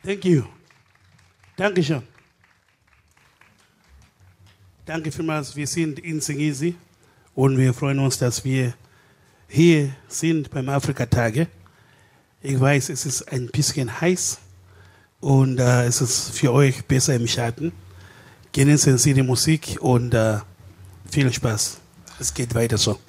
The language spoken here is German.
Thank you. Dankeschön. Danke vielmals. Wir sind in Singisi und wir freuen uns, dass wir hier sind beim Afrika-Tage. Ich weiß, es ist ein bisschen heiß und es ist für euch besser im Schatten. Genießen Sie die Musik und viel Spaß. Es geht weiter so.